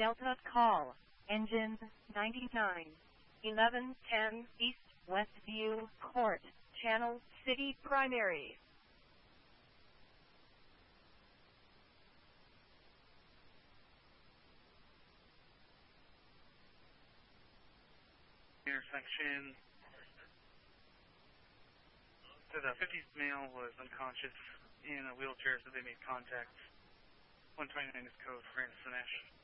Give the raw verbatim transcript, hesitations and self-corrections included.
Delta call, engine ninety-nine, eleven ten East Westview Court, Channel City Primary. Intersection. So the fifties male was unconscious in a wheelchair, so they made contact. one twenty-nine is code for Anderson Ash.